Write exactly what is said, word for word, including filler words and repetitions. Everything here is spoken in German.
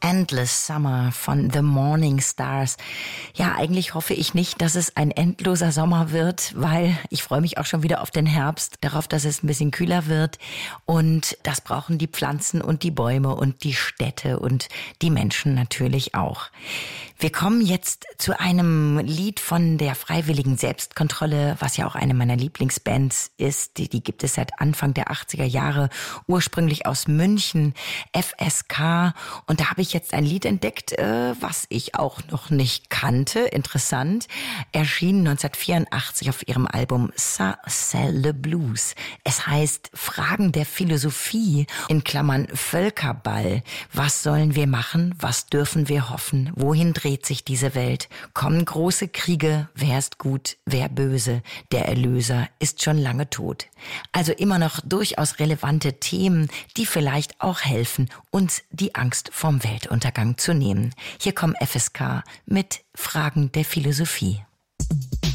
Endless Summer von The Morning Stars. Ja, eigentlich hoffe ich nicht, dass es ein endloser Sommer wird, weil ich freue mich auch schon wieder auf den Herbst, darauf, dass es ein bisschen kühler wird. Und das brauchen die Pflanzen und die Bäume und die Städte und die Menschen natürlich auch. Wir kommen jetzt zu einem Lied von der Freiwilligen Selbstkontrolle, was ja auch eine meiner Lieblingsbands ist. Die, die gibt es seit Anfang der achtziger Jahre, ursprünglich aus München, F S K. Und da habe ich jetzt ein Lied entdeckt, äh, was ich auch noch nicht kannte. Interessant. Erschien neunzehnhundertvierundachtzig auf ihrem Album Ça c'est le Blues. Es heißt Fragen der Philosophie, in Klammern Völkerball. Was sollen wir machen? Was dürfen wir hoffen? Wohin dreht sich diese Welt? Kommen große Kriege? Wer ist gut? Wer böse? Der Erlöser ist schon lange tot. Also immer noch durchaus relevante Themen, die vielleicht auch helfen, uns die Angst vom Weltuntergang zu nehmen. Hier kommen F S K mit Fragen der Philosophie.